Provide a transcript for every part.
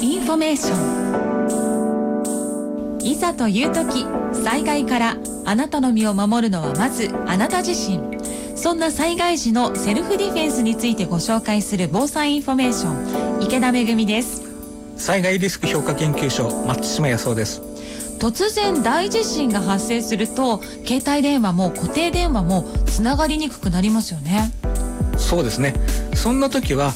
インフォメーション。いざという時、災害からあなたの身を守るのはまずあなた自身。そんな災害時のセルフディフェンスについてご紹介する防災インフォメーション、池田めぐみです。 災害リスク評価研究所、松島康夫です。 突然大地震が発生すると、携帯電話も固定電話もつながりにくくなりますよね。 そうですね。そんな時は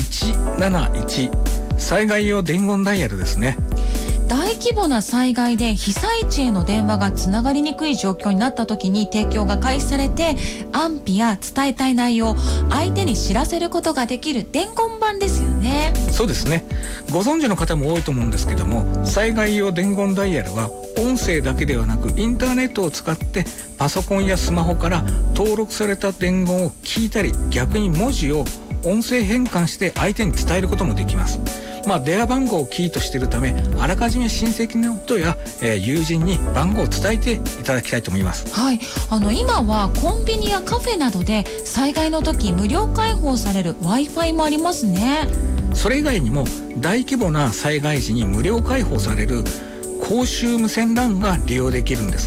171災害用伝言ダイヤルですね。 大規模な災害で被災地への電話がつながりにくい状況になった時に提供が開始されて、安否や伝えたい内容を相手に知らせることができる伝言板ですよね。 そうですね。ご存知の方も多いと思うんですけども、災害用伝言ダイヤルは音声だけではなくインターネットを使ってパソコンやスマホから登録された伝言を聞いたり、逆に文字を音声変換して相手に伝えることもできます。電話番号をキーとしているため、あらかじめ親戚の人や、友人に番号を伝えていただきたいと思います。 はい、今はコンビニやカフェなどで災害の時無料開放される Wi-Fi もありますね。 それ以外にも大規模な災害時に無料開放される公衆無線 LAN が利用できるんです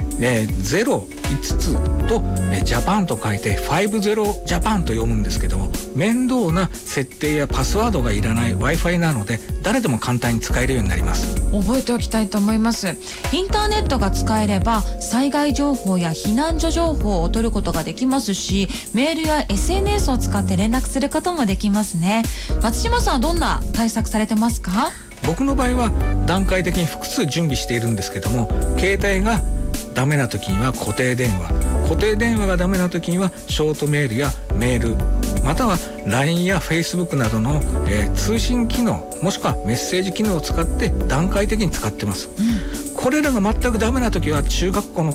。0、5つとジャパンと書いて50ジャパンと読むんですけども、面倒な設定やパスワードがいらない Wi-Fi なので誰でも簡単に使えるようになります。 覚えておきたいと思います。インターネットが使えれば災害情報や避難所情報を取ることができますし、メールや SNS を使って連絡することもできますね。松島さんはどんな対策されてますか？ 僕の場合は段階的に複数準備しているんですけども、携帯がダメな時には固定電話がダメな時にはショートメールやメール、または LINE や Facebook などの、通信機能、もしくはメッセージ機能を使って段階的に使ってます。これらが全くダメな時は中学校の